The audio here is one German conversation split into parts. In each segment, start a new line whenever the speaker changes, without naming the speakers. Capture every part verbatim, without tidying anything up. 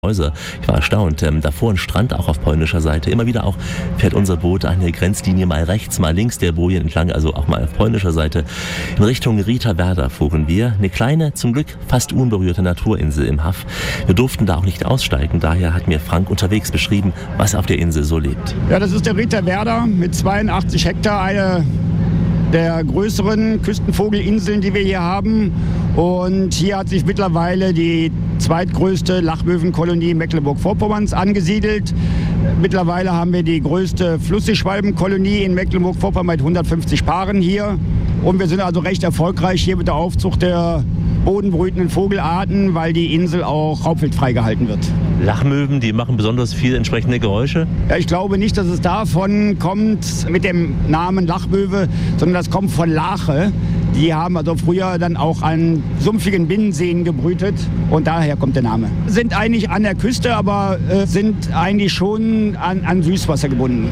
Häuser. Ich war erstaunt. Ähm, davor ein Strand auch auf polnischer Seite. Immer wieder auch fährt unser Boot an der Grenzlinie mal rechts, mal links der Bojen entlang, also auch mal auf polnischer Seite. In Richtung Rieterwerda fuhren wir. Eine kleine, zum Glück fast unberührte Naturinsel im Haff. Wir durften da auch nicht aussteigen. Daher hat mir Frank unterwegs beschrieben, was auf der Insel so lebt.
Ja, das ist der Rieterwerda mit zweiundachtzig Hektar, eine der größeren Küstenvogelinseln, die wir hier haben. Und hier hat sich mittlerweile die zweitgrößte Lachmöwenkolonie Mecklenburg-Vorpommerns angesiedelt. Mittlerweile haben wir die größte Flussseeschwalbenkolonie in Mecklenburg-Vorpommern mit hundertfünfzig Paaren hier. Und wir sind also recht erfolgreich hier mit der Aufzucht der bodenbrütenden Vogelarten, weil die Insel auch raubwildfrei gehalten wird.
Lachmöwen, die machen besonders viel entsprechende Geräusche?
Ja, ich glaube nicht, dass es davon kommt mit dem Namen Lachmöwe, sondern das kommt von Lache. Die haben also früher dann auch an sumpfigen Binnenseen gebrütet und daher kommt der Name. Sind eigentlich an der Küste, aber äh, sind eigentlich schon an, an Süßwasser gebunden.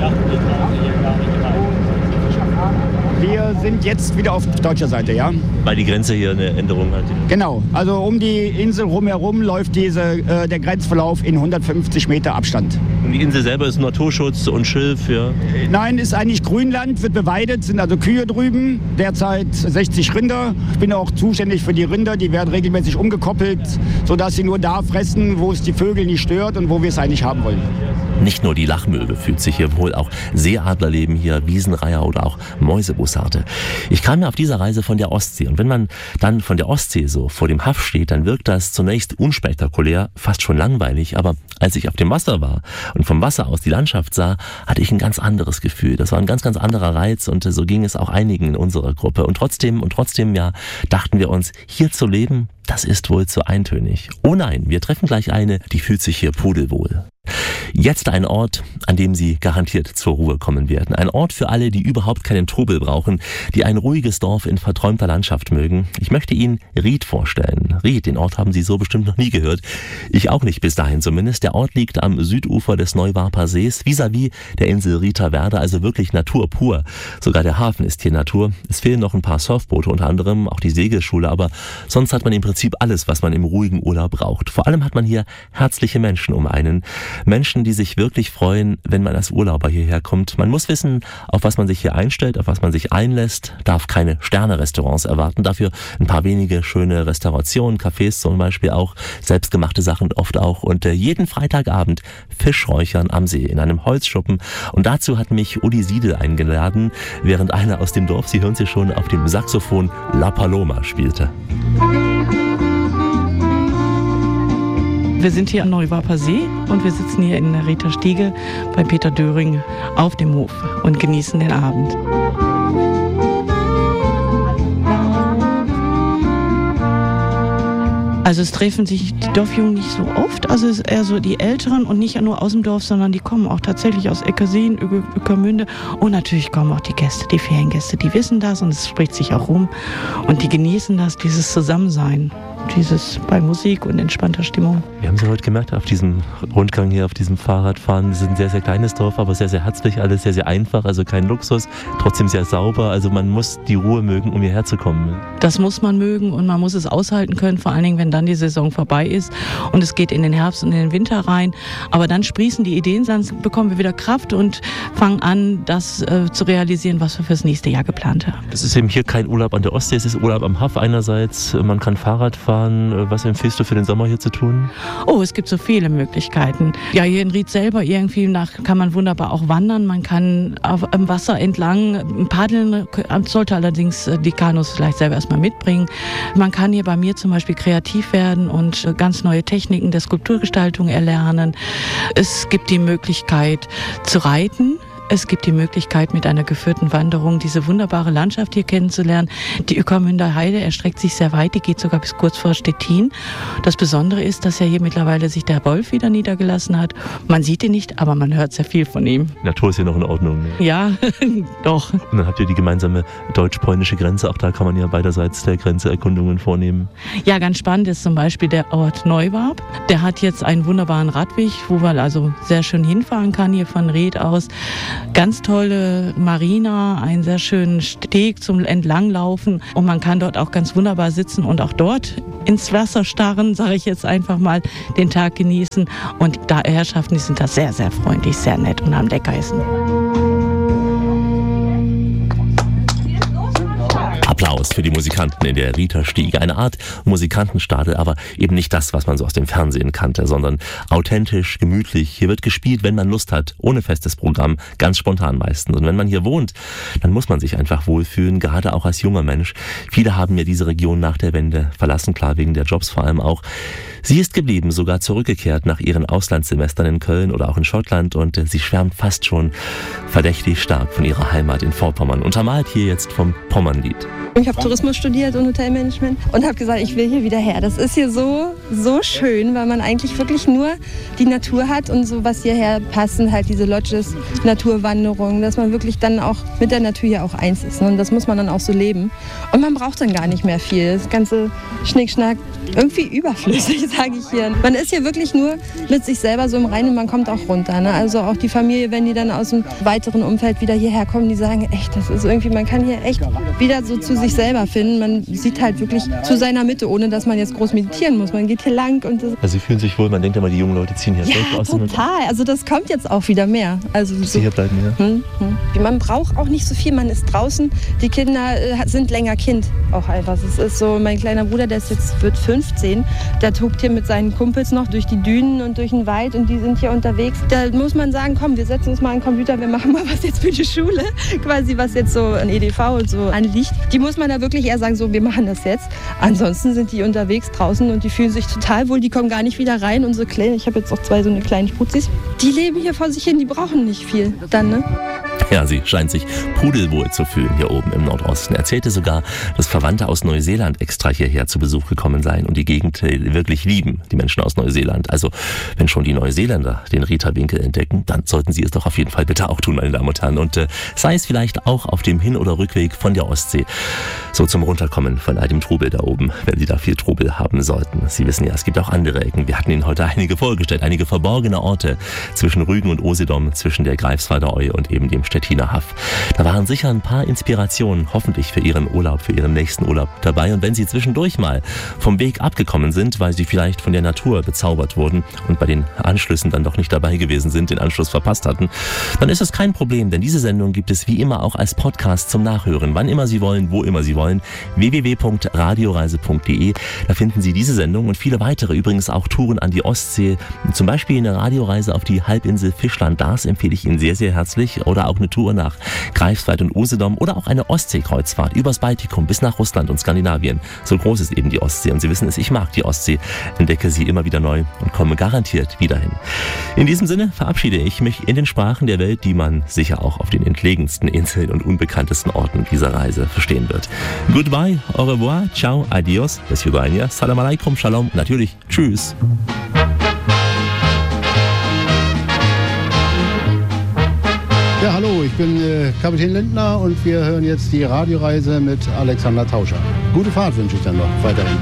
Wir sind jetzt wieder auf deutscher Seite, ja?
Weil die Grenze hier eine Änderung hat.
Genau, also um die Insel rumherum läuft diese, äh, der Grenzverlauf in hundertfünfzig Meter Abstand.
Und die Insel selber ist Naturschutz und Schilf, ja?
Nein, ist eigentlich Grünland, wird beweidet, sind also Kühe drüben, derzeit sechzig Rinder. Ich bin auch zuständig für die Rinder, die werden regelmäßig umgekoppelt, sodass sie nur da fressen, wo es die Vögel nicht stört und wo wir es eigentlich haben wollen.
Nicht nur die Lachmöwe fühlt sich hier wohl, auch Seeadler leben hier, Wiesenreiher oder auch Mäusebussarde. Ich kam ja auf dieser Reise von der Ostsee und wenn man dann von der Ostsee so vor dem Haff steht, dann wirkt das zunächst unspektakulär, fast schon langweilig, aber als ich auf dem Wasser war und vom Wasser aus die Landschaft sah, hatte ich ein ganz anderes Gefühl. Das war ein ganz, ganz anderer Reiz und so ging es auch einigen in unserer Gruppe und trotzdem, und trotzdem, ja, dachten wir uns, hier zu leben, das ist wohl zu eintönig. Oh nein, wir treffen gleich eine, die fühlt sich hier pudelwohl. Jetzt ein Ort, an dem Sie garantiert zur Ruhe kommen werden. Ein Ort für alle, die überhaupt keinen Trubel brauchen, die ein ruhiges Dorf in verträumter Landschaft mögen. Ich möchte Ihnen Ried vorstellen. Ried, den Ort haben Sie so bestimmt noch nie gehört. Ich auch nicht, bis dahin zumindest. Der Ort liegt am Südufer des Neuwarper Sees, vis-à-vis der Insel Rieterwerda, also wirklich Natur pur. Sogar der Hafen ist hier Natur. Es fehlen noch ein paar Surfboote, unter anderem auch die Segelschule, aber sonst hat man im Prinzip alles, was man im ruhigen Urlaub braucht. Vor allem hat man hier herzliche Menschen um einen. Menschen, die sich wirklich freuen, wenn man als Urlauber hierher kommt. Man muss wissen, auf was man sich hier einstellt, auf was man sich einlässt, darf keine Sterne-Restaurants erwarten, dafür ein paar wenige schöne Restaurationen, Cafés zum Beispiel auch, selbstgemachte Sachen oft auch und äh, jeden Freitagabend Fischräuchern am See in einem Holzschuppen und dazu hat mich Uli Siedel eingeladen, während einer aus dem Dorf, Sie hören sie schon, auf dem Saxophon La Paloma spielte.
Wir sind hier am Neuwarper See und wir sitzen hier in der Rieter Stiege bei Peter Döring auf dem Hof und genießen den Abend. Also es treffen sich die Dorfjungen nicht so oft, also es ist eher so die Älteren und nicht nur aus dem Dorf, sondern die kommen auch tatsächlich aus Eckerseen, Ueckermünde und natürlich kommen auch die Gäste, die Feriengäste, die wissen das und es spricht sich auch rum und die genießen das, dieses Zusammensein. Dieses bei Musik und entspannter Stimmung.
Wir haben Sie heute gemerkt, auf diesem Rundgang hier, auf diesem Fahrradfahren, es ist ein sehr, sehr kleines Dorf, aber sehr, sehr herzlich, alles sehr, sehr einfach, also kein Luxus, trotzdem sehr sauber, also man muss die Ruhe mögen, um hierher zu kommen.
Das muss man mögen und man muss es aushalten können, vor allen Dingen, wenn dann die Saison vorbei ist und es geht in den Herbst und in den Winter rein, aber dann sprießen die Ideen, dann bekommen wir wieder Kraft und fangen an, das äh, zu realisieren, was wir fürs nächste Jahr geplant haben.
Es ist eben hier kein Urlaub an der Ostsee, es ist Urlaub am Haff einerseits, man kann Fahrrad fahren. Was empfiehlst du für den Sommer hier zu tun?
Oh, es gibt so viele Möglichkeiten. Ja, hier in Ried selber irgendwie nach kann man wunderbar auch wandern. Man kann auf, am Wasser entlang paddeln, sollte allerdings die Kanus vielleicht selber erstmal mitbringen. Man kann hier bei mir zum Beispiel kreativ werden und ganz neue Techniken der Skulpturgestaltung erlernen. Es gibt die Möglichkeit zu reiten. Es gibt die Möglichkeit, mit einer geführten Wanderung diese wunderbare Landschaft hier kennenzulernen. Die Ueckermünder Heide erstreckt sich sehr weit, die geht sogar bis kurz vor Stettin. Das Besondere ist, dass ja hier mittlerweile sich der Wolf wieder niedergelassen hat. Man sieht ihn nicht, aber man hört sehr viel von ihm.
Die Natur ist hier noch in Ordnung. Ne?
Ja, doch.
Und dann habt ihr die gemeinsame deutsch-polnische Grenze, auch da kann man ja beiderseits der Grenze Erkundungen vornehmen.
Ja, ganz spannend ist zum Beispiel der Ort Neuwarp. Der hat jetzt einen wunderbaren Radweg, wo man also sehr schön hinfahren kann hier von Ried aus. Ganz tolle Marina, einen sehr schönen Steg zum Entlanglaufen und man kann dort auch ganz wunderbar sitzen und auch dort ins Wasser starren, sage ich jetzt einfach mal, den Tag genießen. Und da Herrschaften, die sind da sehr, sehr freundlich, sehr nett und haben lecker Essen.
Applaus für die Musikanten in der Rieterstiege. Eine Art Musikantenstadel, aber eben nicht das, was man so aus dem Fernsehen kannte, sondern authentisch, gemütlich. Hier wird gespielt, wenn man Lust hat, ohne festes Programm, ganz spontan meistens. Und wenn man hier wohnt, dann muss man sich einfach wohlfühlen, gerade auch als junger Mensch. Viele haben ja diese Region nach der Wende verlassen, klar wegen der Jobs vor allem auch. Sie ist geblieben, sogar zurückgekehrt nach ihren Auslandssemestern in Köln oder auch in Schottland und äh, sie schwärmt fast schon verdächtig stark von ihrer Heimat in Vorpommern. Untermalt hier jetzt vom Pommernlied.
Ich habe Tourismus studiert und Hotelmanagement und habe gesagt, ich will hier wieder her. Das ist hier so, so schön, weil man eigentlich wirklich nur die Natur hat und so, was hierher passen, halt diese Lodges, Naturwanderungen, dass man wirklich dann auch mit der Natur hier auch eins ist. Ne? Und das muss man dann auch so leben. Und man braucht dann gar nicht mehr viel. Das ganze Schnickschnack, irgendwie überflüssig, sage ich hier. Man ist hier wirklich nur mit sich selber so im Reinen und man kommt auch runter. Ne? Also auch die Familie, wenn die dann aus dem weiteren Umfeld wieder hierher kommen, die sagen, echt, das ist irgendwie, man kann hier echt wieder so zu sich selber finden. Man sieht halt wirklich zu seiner Mitte, ohne dass man jetzt groß meditieren muss. Man geht hier lang und das
also Sie fühlen sich wohl, man denkt immer, die jungen Leute ziehen hier
ja,
weg aus.
Total. Also das kommt jetzt auch wieder mehr. Also
so, Sie hier bleiben, ja.
Hm, hm. Man braucht auch nicht so viel, man ist draußen. Die Kinder äh, sind länger Kind auch einfach. Es ist so, mein kleiner Bruder, der ist jetzt, wird fünfzehn, der tobt hier mit seinen Kumpels noch durch die Dünen und durch den Wald und die sind hier unterwegs. Da muss man sagen, komm, wir setzen uns mal an den Computer, wir machen mal was jetzt für die Schule, quasi was jetzt so an E D V und so anliegt. Die muss man da wirklich eher sagen, so, wir machen das jetzt. Ansonsten sind die unterwegs draußen und die fühlen sich total wohl, die kommen gar nicht wieder rein. Unsere Kleinen, ich habe jetzt auch zwei so eine kleinen Spruzis, die leben hier vor sich hin, die brauchen nicht viel dann, ne?
Ja, sie scheint sich pudelwohl zu fühlen hier oben im Nordosten. Erzählte sogar, dass Verwandte aus Neuseeland extra hierher zu Besuch gekommen seien und die Gegend wirklich lieben, die Menschen aus Neuseeland. Also, wenn schon die Neuseeländer den Rieterwinkel entdecken, dann sollten sie es doch auf jeden Fall bitte auch tun, meine Damen und Herren. Und äh, sei es vielleicht auch auf dem Hin- oder Rückweg von der Ostsee, so zum Runterkommen von all dem Trubel da oben, wenn Sie da viel Trubel haben sollten. Sie wissen ja, es gibt auch andere Ecken. Wir hatten Ihnen heute einige vorgestellt, einige verborgene Orte zwischen Rügen und Usedom, zwischen der Greifswalder Oie und eben dem Stettiner Haff. Da waren sicher ein paar Inspirationen, hoffentlich für Ihren Urlaub, für Ihren nächsten Urlaub dabei. Und wenn Sie zwischendurch mal vom Weg abgekommen sind, weil Sie vielleicht von der Natur bezaubert wurden und bei den Anschlüssen dann doch nicht dabei gewesen sind, den Anschluss verpasst hatten, dann ist das kein Problem, denn diese Sendung gibt es wie immer auch als Podcast zum Nachhören. Wann immer Sie wollen, wo immer Sie wollen. w w w punkt radioreise punkt d e. Da finden Sie diese Sendung und viele weitere, übrigens auch Touren an die Ostsee. Zum Beispiel eine Radioreise auf die Halbinsel Fischland. Das empfehle ich Ihnen sehr, sehr herzlich. Oder auch eine Tour nach Greifswald und Usedom oder auch eine Ostseekreuzfahrt übers Baltikum bis nach Russland und Skandinavien. So groß ist eben die Ostsee und Sie wissen es, ich mag die Ostsee, entdecke sie immer wieder neu und komme garantiert wieder hin. In diesem Sinne verabschiede ich mich in den Sprachen der Welt, die man sicher auch auf den entlegensten Inseln und unbekanntesten Orten dieser Reise verstehen wird. Goodbye, au revoir, ciao, adios, bis Jugania, salam alaikum, shalom, natürlich, tschüss.
Ja, hallo, ich bin äh, Kapitän Lindner und wir hören jetzt die Radioreise mit Alexander Tauscher. Gute Fahrt wünsche ich dann noch weiterhin.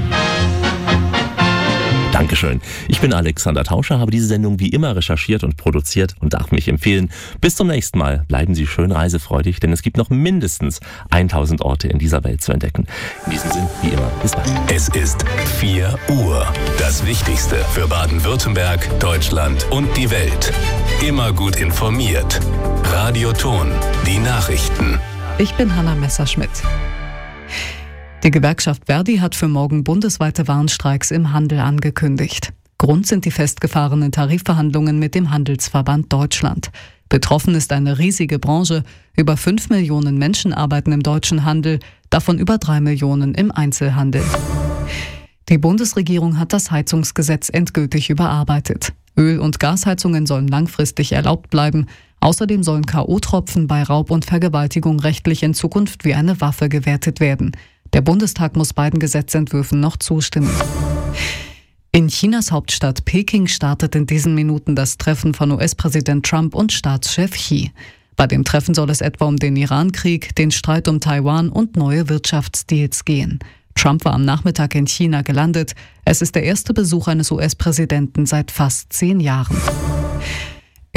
Dankeschön. Ich bin Alexander Tauscher, habe diese Sendung wie immer recherchiert und produziert und darf mich empfehlen. Bis zum nächsten Mal. Bleiben Sie schön reisefreudig, denn es gibt noch mindestens tausend Orte in dieser Welt zu entdecken. In diesem Sinn, wie immer, bis bald.
Es ist vier Uhr. Das Wichtigste für Baden-Württemberg, Deutschland und die Welt. Immer gut informiert. Radio Thon, die Nachrichten.
Ich bin Hanna Messerschmidt. Die Gewerkschaft Verdi hat für morgen bundesweite Warnstreiks im Handel angekündigt. Grund sind die festgefahrenen Tarifverhandlungen mit dem Handelsverband Deutschland. Betroffen ist eine riesige Branche. Über fünf Millionen Menschen arbeiten im deutschen Handel, davon über drei Millionen im Einzelhandel. Die Bundesregierung hat das Heizungsgesetz endgültig überarbeitet. Öl- und Gasheizungen sollen langfristig erlaubt bleiben. Außerdem sollen K O-Tropfen bei Raub und Vergewaltigung rechtlich in Zukunft wie eine Waffe gewertet werden. Der Bundestag muss beiden Gesetzentwürfen noch zustimmen. In Chinas Hauptstadt Peking startet in diesen Minuten das Treffen von U S-Präsident Trump und Staatschef Xi. Bei dem Treffen soll es etwa um den Iran-Krieg, den Streit um Taiwan und neue Wirtschaftsdeals gehen. Trump war am Nachmittag in China gelandet. Es ist der erste Besuch eines U S-Präsidenten seit fast zehn Jahren.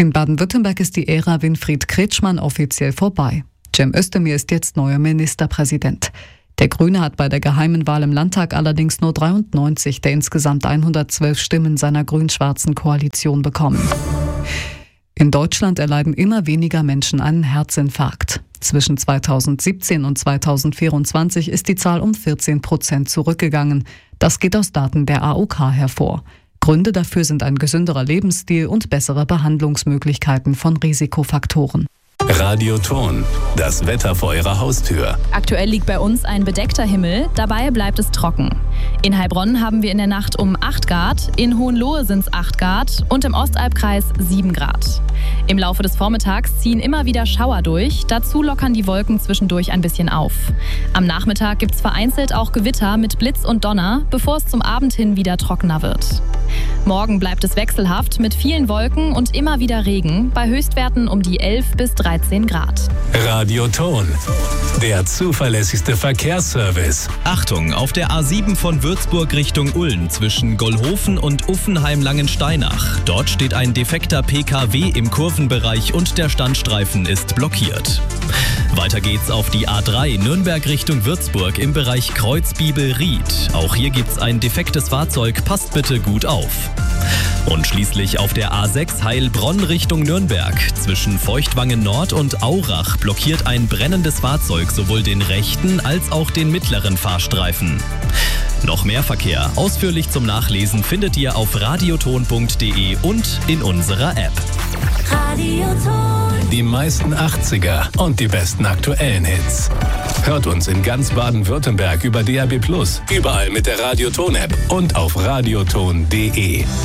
In Baden-Württemberg ist die Ära Winfried Kretschmann offiziell vorbei. Cem Özdemir ist jetzt neuer Ministerpräsident. Der Grüne hat bei der geheimen Wahl im Landtag allerdings nur dreiundneunzig der insgesamt hundertzwölf Stimmen seiner grün-schwarzen Koalition bekommen. In Deutschland erleiden immer weniger Menschen einen Herzinfarkt. Zwischen zweitausendsiebzehn und zweitausendvierundzwanzig ist die Zahl um vierzehn Prozent zurückgegangen. Das geht aus Daten der A O K hervor. Gründe dafür sind ein gesünderer Lebensstil und bessere Behandlungsmöglichkeiten von Risikofaktoren.
Radioton, das Wetter vor Ihrer Haustür.
Aktuell liegt bei uns ein bedeckter Himmel, dabei bleibt es trocken. In Heilbronn haben wir in der Nacht um acht Grad, in Hohenlohe sind es acht Grad und im Ostalbkreis sieben Grad. Im Laufe des Vormittags ziehen immer wieder Schauer durch, dazu lockern die Wolken zwischendurch ein bisschen auf. Am Nachmittag gibt es vereinzelt auch Gewitter mit Blitz und Donner, bevor es zum Abend hin wieder trockener wird. Morgen bleibt es wechselhaft mit vielen Wolken und immer wieder Regen, bei Höchstwerten um die elf bis dreizehn Grad.
Radioton, der zuverlässigste Verkehrsservice.
Achtung, auf der A sieben von Würzburg Richtung Ulm zwischen Gollhofen und Uffenheim-Langensteinach. Dort steht ein defekter P K W im Kurvenbereich und der Standstreifen ist blockiert. Weiter geht's auf die A drei Nürnberg Richtung Würzburg im Bereich Kreuzbiebel-Ried. Auch hier gibt's ein defektes Fahrzeug, passt bitte gut auf. Und schließlich auf der A sechs Heilbronn Richtung Nürnberg. Zwischen Feuchtwangen Nord und Aurach blockiert ein brennendes Fahrzeug sowohl den rechten als auch den mittleren Fahrstreifen. Noch mehr Verkehr ausführlich zum Nachlesen findet ihr auf radioton punkt de und in unserer App.
Radioton. Die meisten achtziger und die besten aktuellen Hits. Hört uns in ganz Baden-Württemberg über D A B plus, überall mit der Radioton-App und auf radioton punkt de.